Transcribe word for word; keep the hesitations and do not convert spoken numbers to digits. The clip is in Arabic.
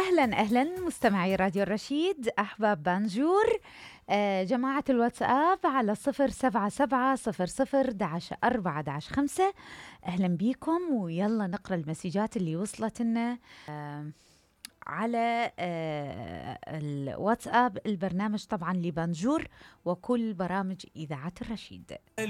أهلا أهلا مستمعي راديو الرشيد أحباب بانجور. آه جماعة الواتساب على صفر سبعة سبعة صفر صفر داش أربعة داش خمسة. أهلا بيكم ويلا نقرأ المسيجات اللي وصلت لنا آه على آه الواتساب. البرنامج طبعا لبانجور وكل برامج إذاعة الرشيد.